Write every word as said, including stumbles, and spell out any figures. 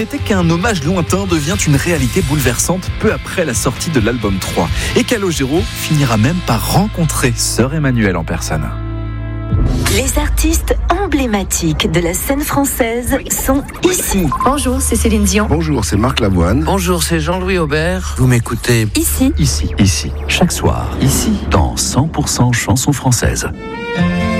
n'était qu'un hommage lointain devient une réalité bouleversante peu après la sortie de l'album trois. Et Calogero finira même par rencontrer Sœur Emmanuelle en personne. Les artistes emblématiques de la scène française sont ici. Bonjour, c'est Céline Dion. Bonjour, c'est Marc Lavoine. Bonjour, c'est Jean-Louis Aubert. Vous m'écoutez Ici. Ici, ici, chaque soir, ici, dans cent pour cent chansons françaises.